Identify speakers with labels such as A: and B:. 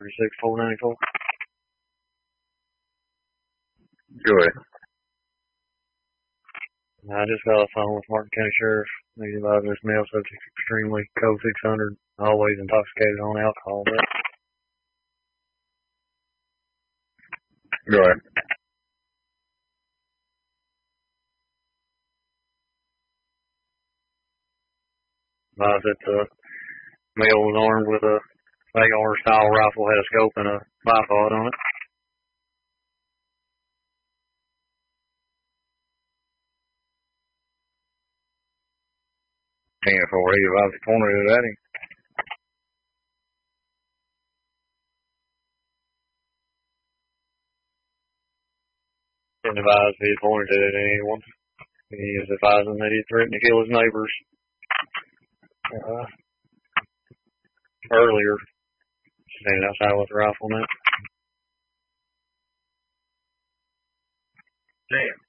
A: 494.
B: Go ahead.
A: I just got off the phone with Martin County Sheriff. They advised this male subject extremely code 600, always intoxicated on alcohol. But
B: Go ahead.
A: advised that the male was armed with a AR-style rifle, had a scope and a bipod on it.
B: He advised the corner of at him.
A: Didn't advise he had pointed it at anyone. He is advising that he threatened to kill his neighbors earlier, standing outside with a rifle now.
B: Damn.